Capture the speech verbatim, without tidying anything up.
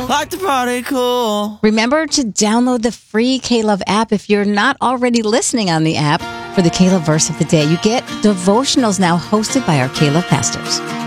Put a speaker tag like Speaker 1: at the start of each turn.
Speaker 1: Like the party cool.
Speaker 2: Remember to download the free K-Love app if you're not already listening on the app for the K-Love verse of the day. You get devotionals now hosted by our K-Love pastors.